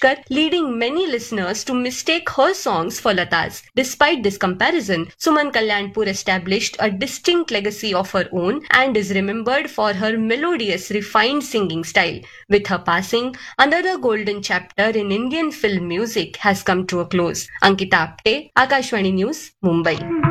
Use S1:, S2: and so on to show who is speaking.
S1: Mangeshkar, leading many listeners to mistake her songs for Lata's. Despite this comparison, Suman Kalyanpur established a distinct legacy of her own and is remembered for her melodious, refined singing style. With her passing, another golden chapter in Indian film music has come to a close. Ankita Apte, Akashvani News, Mumbai.